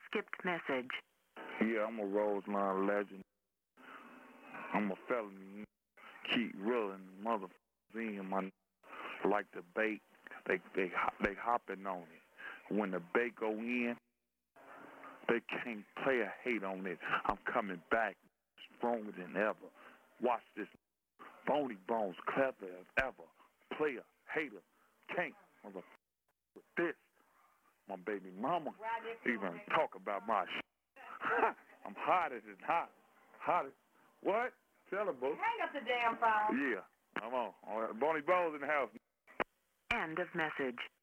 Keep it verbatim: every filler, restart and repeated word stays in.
skipped message. Yeah, I'm a Roseline legend. I'm a felony. Keep reeling motherfuckers in my like the bait. They they they hopping on it. When the bait go in, they can't play a hate on it. I'm coming back stronger than ever. Watch this. Bony Bones, clever as ever. Player, hater, can't motherfucker with this. My baby mama even talk about my shit. I'm hotter than hot. Hotter. What? Tell her, boo. Hang up the damn phone. Yeah, come on. All right. Boney Bones in the house. End of message.